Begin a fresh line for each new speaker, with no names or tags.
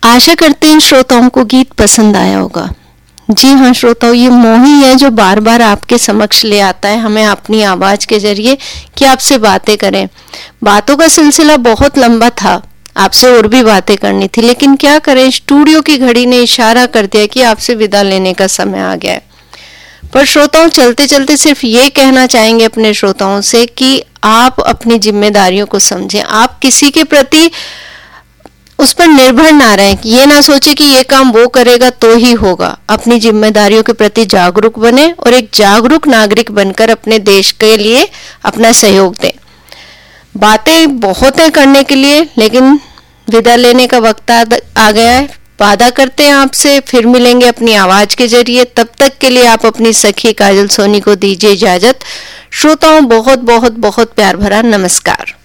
आशा करते हैं श्रोताओं को गीत पसंद आया होगा। जी हाँ श्रोताओं, ये मोही है जो बार बार आपके समक्ष ले आता है हमें अपनी आवाज के जरिए कि आपसे बातें करें। बातों का सिलसिला बहुत लंबा था, आपसे और भी बातें करनी थी, लेकिन क्या करें, स्टूडियो की घड़ी ने इशारा कर दिया कि आपसे विदा लेने का समय आ गया है। पर श्रोताओं, चलते चलते सिर्फ ये कहना चाहेंगे अपने श्रोताओं से कि आप अपनी जिम्मेदारियों को समझें। आप किसी के प्रति उस पर निर्भर ना रहें, ये ना सोचे कि ये काम वो करेगा तो ही होगा। अपनी जिम्मेदारियों के प्रति जागरूक बने और एक जागरूक नागरिक बनकर अपने देश के लिए अपना सहयोग दें। बातें बहुत है करने के लिए, लेकिन विदा लेने का वक्त आ गया है। वादा करते हैं आपसे फिर मिलेंगे अपनी आवाज के जरिए। तब तक के लिए आप अपनी सखी काजल सोनी को दीजिए इजाजत। श्रोताओं, बहुत बहुत बहुत प्यार भरा नमस्कार।